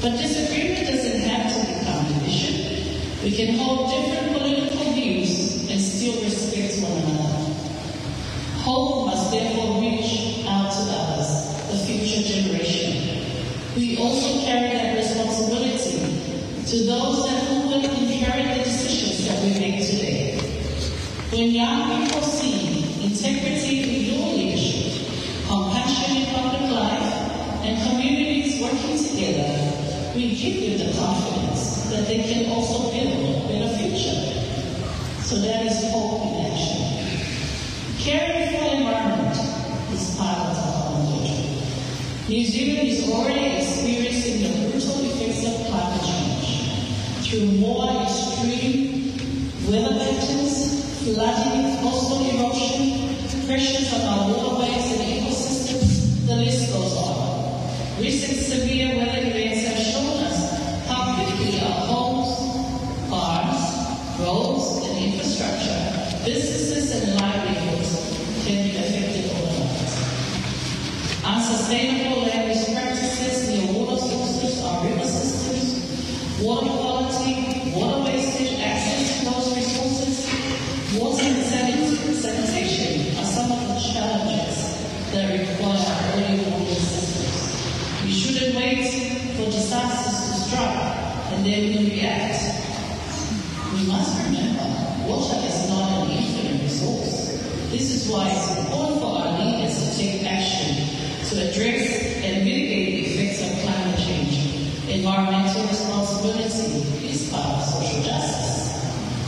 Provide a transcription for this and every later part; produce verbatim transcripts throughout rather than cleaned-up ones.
But disagreement doesn't have to become division. We can hold different political views and still respect one another. Hope must therefore reach out to others, the future generation. We also carry that responsibility to those that who will inherit the decisions that we make today. When young people see integrity in your leadership, compassion in public life, and communities working together, we give them the confidence that they can also build a better future. So that is hope in action. Caring for the environment is part of the common culture. New Zealand is already experiencing the brutal effects of climate change through more extreme weather patterns, flooding, coastal erosion, pressures on our waterways and ecosystems, the list goes on. Recent severe weather events have shown us how quickly our homes, farms, roads and infrastructure, businesses and livelihoods can be affected overnight. Unsustainable land use practices near water sources or river systems, water quality, water wastage, access to those resources, water and sanitation are some of the challenges that require early warning systems. We shouldn't wait for disasters to strike and then we react. We must remember, water is not an infinite resource. This is why it's important for our leaders to take action to address and mitigate the effects of climate change. Environmental responsibility is part of social justice.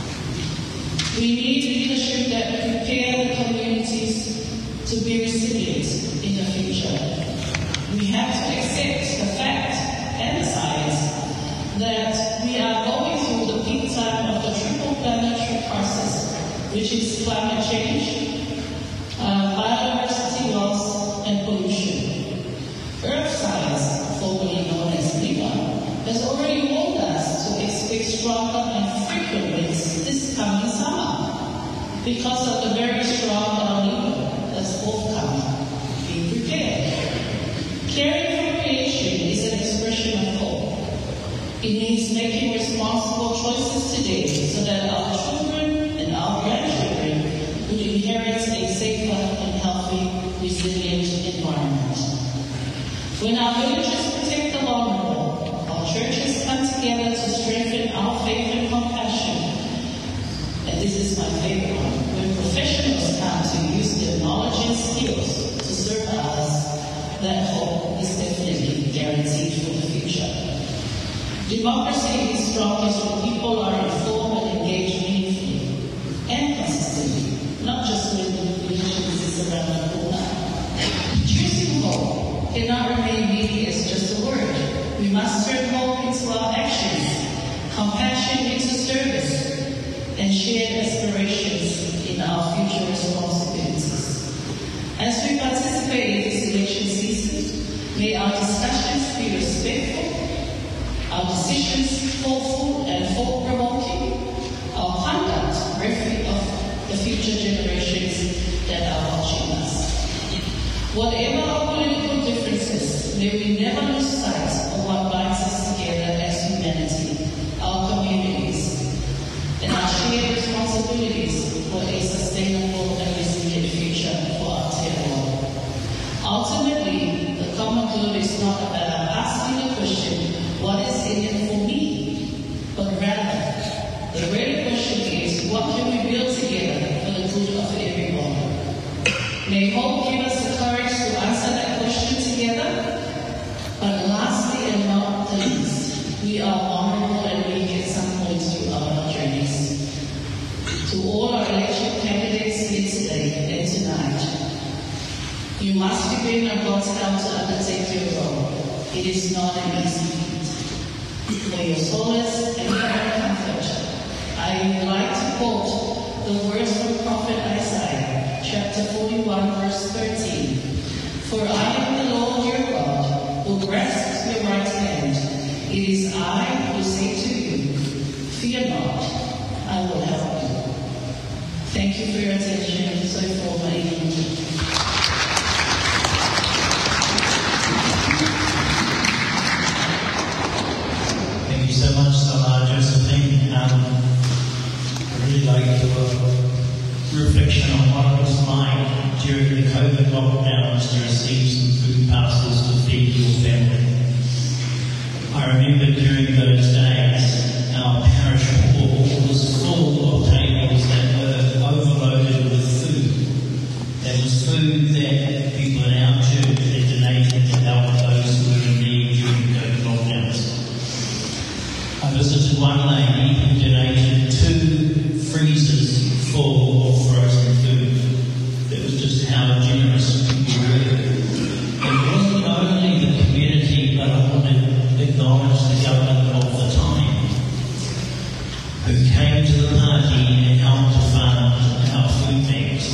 We need leadership that prepare the communities to be resilient in the future. We have to accept the fact and the science that we are going through the peak time of the triple planetary crisis, which is climate change, uh, biodiversity loss, and pollution. Earth science, formerly known as NEPA, has already warned us to expect stronger and frequent winds this coming summer because of the very strong El Nino that's forthcoming. Be prepared. Caring for creation is an expression of hope. It means making responsible choices today so that our children and our grandchildren would inherit a safer and healthy, resilient environment. When our villages protect the vulnerable, our churches come together to strengthen our faith and compassion. And this is my favorite one. When professionals come to use their knowledge and skills to serve others, that hope is definitely guaranteed for the future. Democracy is strongest when people are informed and engaged meaningfully and consistently, not just when the religion is around the corner. Choosing hope cannot remain merely as just a word. We must turn hope into our actions, compassion into service, and shared aspirations in our future responsibilities. As we participate in this election season, may our discussions be respectful, our decisions thoughtful and thought-provoking, our conduct reflective of the future generations that are watching us. Whatever our political differences, may we never lose sight of what binds us together as humanity, our communities, and our shared responsibilities for a sustainable and resilient future for our territory. Ultimately, the common good is not about asking the question, what is in it for me? But rather, the real question is, what can we build together for the good of everyone? May hope give us the courage to answer that question together. But lastly and not the least, we are vulnerable and weak at some point through our journeys. To all our election candidates here today and tonight, you must depend on God's help to undertake your role. It is not an easy feat. For your solace and for our comfort, I would like to quote the words from Prophet Isaiah, chapter forty-one, verse thirteen. For I am the Lord your God, who grasps your right hand. It is I who say to you, fear not, I will help you. Thank you for your attention. So for my evening. a reflection on what it was like during the COVID lockdowns to receive some food parcels to feed your family. I remember during